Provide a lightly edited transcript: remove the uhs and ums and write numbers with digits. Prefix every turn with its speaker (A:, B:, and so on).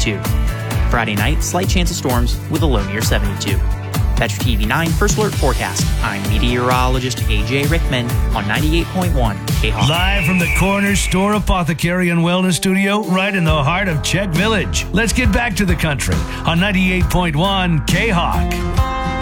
A: 62. Friday night, slight chance of storms with a low near 72. Petro TV 9 First Alert Forecast. I'm meteorologist AJ Rickman on 98.1 K-Hawk.
B: Live from the Corner Store Apothecary and Wellness Studio, right in the heart of Czech Village. Let's get back to the country on 98.1 K-Hawk.